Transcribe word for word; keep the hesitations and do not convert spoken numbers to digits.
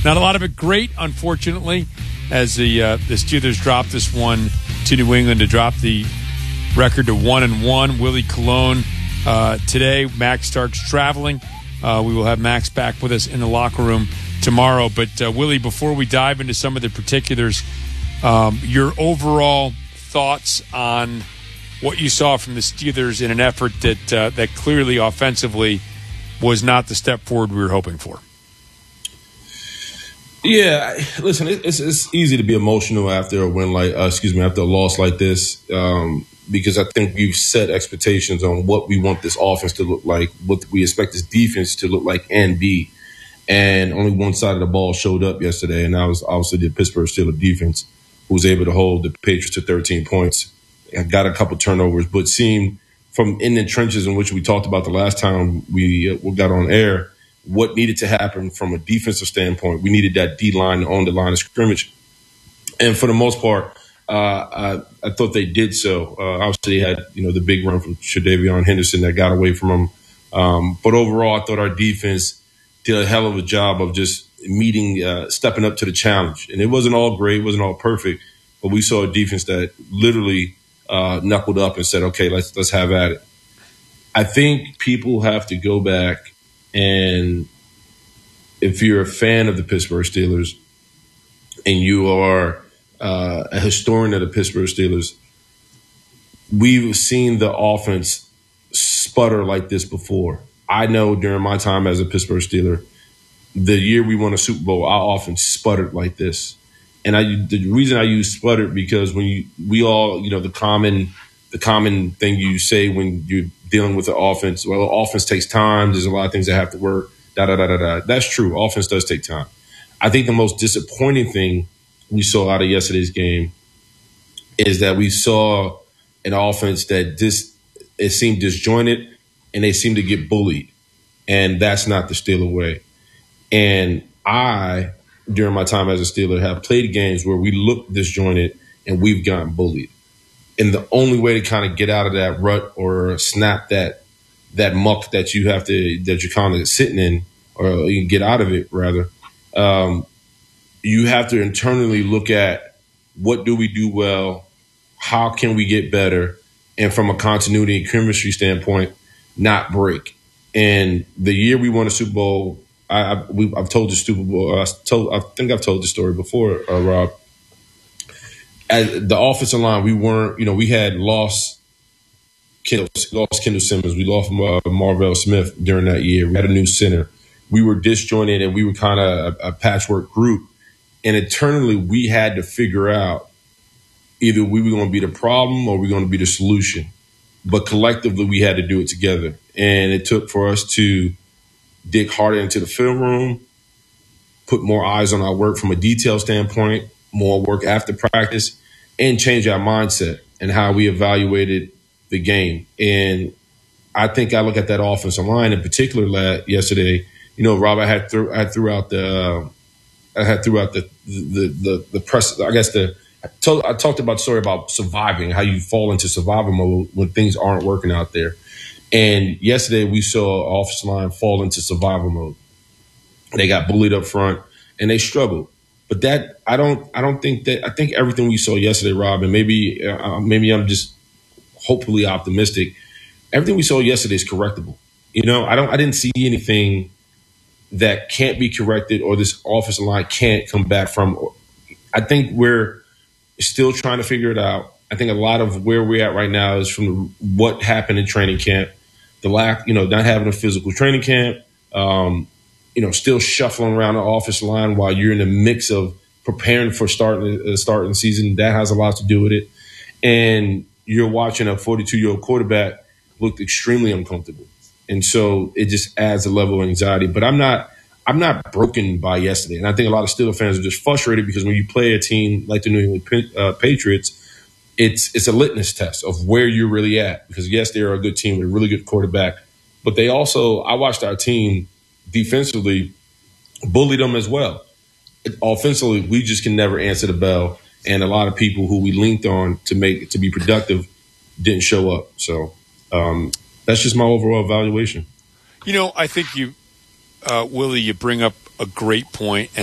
Not a lot of it great, unfortunately, as the uh, the Steelers dropped this one to New England to drop the record to one and one. Willie Colon uh, today. Max Starks traveling. Uh, we will have Max back with us in the locker room tomorrow. But uh, Willie, before we dive into some of the particulars, um, your overall thoughts on what you saw from the Steelers in an effort that uh, that clearly offensively was not the step forward we were hoping for. Yeah, listen, it's it's easy to be emotional after a win like, uh, excuse me, after a loss like this, um, because I think we've set expectations on what we want this offense to look like, what we expect this defense to look like and be. And only one side of the ball showed up yesterday, and that was obviously the Pittsburgh Steelers defense, who was able to hold the Patriots to thirteen points and got a couple turnovers, but seemed from in the trenches in which we talked about the last time we, uh, we got on air, what needed to happen from a defensive standpoint. We needed that D-line on the line of scrimmage. And for the most part, uh, I, I thought they did so. Uh, obviously, they had, you know, the big run from Shadavion Henderson that got away from them. Um, but overall, I thought our defense did a hell of a job of just meeting, uh, stepping up to the challenge. And it wasn't all great, it wasn't all perfect, but we saw a defense that literally uh, knuckled up and said, okay, let's let's have at it. I think people have to go back, and if you're a fan of the Pittsburgh Steelers and you are uh, a historian of the Pittsburgh Steelers, we've seen the offense sputter like this before. I know during my time as a Pittsburgh Steeler, the year we won a Super Bowl, I often sputtered like this. And I, the reason I use sputtered because when you, we all, you know, the common, the common thing you say when you're dealing with the offense, well, the offense takes time. There's a lot of things that have to work. Da da da da da. That's true. Offense does take time. I think the most disappointing thing we saw out of yesterday's game is that we saw an offense that just it seemed disjointed and they seemed to get bullied, and that's not the Steeler way. And I, during my time as a Steeler, have played games where we look disjointed and we've gotten bullied. And the only way to kind of get out of that rut or snap that that muck that you have to that you're kind of sitting in, or you can get out of it rather, um, you have to internally look at what do we do well, how can we get better, and from a continuity and chemistry standpoint, not break. And the year we won a Super Bowl, I, I, we, I've told the Super Bowl. I told, I think I've told the story before, uh, Rob. As the offensive line, we weren't, you know, we had lost Kendall, lost Kendall Simmons, we lost uh, Marvell Smith during that year. We had a new center. We were disjointed, and we were kind of a, a patchwork group. And internally, we had to figure out either we were going to be the problem or we were going to be the solution. But collectively, we had to do it together. And it took for us to dig harder into the film room, put more eyes on our work from a detail standpoint, more work after practice, and change our mindset and how we evaluated the game. And I think I look at that offensive line in particular yesterday. You know, Rob, I had, th- I threw out the, uh, I had throughout the the the, the press. I guess the I, told, I talked about the story about surviving, how you fall into survival mode when things aren't working out there. And yesterday we saw offensive line fall into survival mode. They got bullied up front and they struggled. But that I don't I don't think that I think everything we saw yesterday, Rob, and maybe uh, maybe I'm just hopefully optimistic. Everything we saw yesterday is correctable. You know, I don't I didn't see anything that can't be corrected or this offensive line can't come back from. I think we're still trying to figure it out. I think a lot of where we're at right now is from what happened in training camp, the lack, you know, not having a physical training camp, um, you know, still shuffling around the offensive line while you're in the mix of preparing for starting the starting the season. That has a lot to do with it. And you're watching a forty-two-year-old quarterback look extremely uncomfortable. And so it just adds a level of anxiety. But I'm not I'm not broken by yesterday. And I think a lot of Steelers fans are just frustrated because when you play a team like the New England uh, Patriots, it's it's a litmus test of where you're really at. Because, yes, they're a good team with a really good quarterback. But they also, I watched our team defensively bully them as well. Offensively, we just can never answer the bell. And a lot of people who we linked on to make to be productive didn't show up. So um, that's just my overall evaluation. You know, I think you, uh, Willie, you bring up a great point.